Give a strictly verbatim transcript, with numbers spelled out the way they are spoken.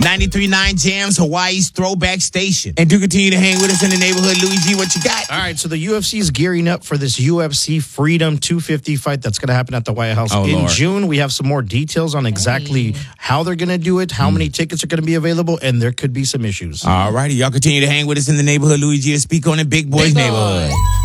ninety-three point nine Jams, Hawaii's throwback station. And do continue to hang with us in the neighborhood. Louis G, what you got? All right, so the U F C is gearing up for this U F C Freedom two fifty fight that's going to happen at the White House Oh, in Lord. June. We have some more details on exactly Hey. how they're going to do it, how many tickets are going to be available, and there could be some issues. All righty. Y'all continue to hang with us in the neighborhood. Louis G to speak on the Big Boys Big Boy. neighborhood.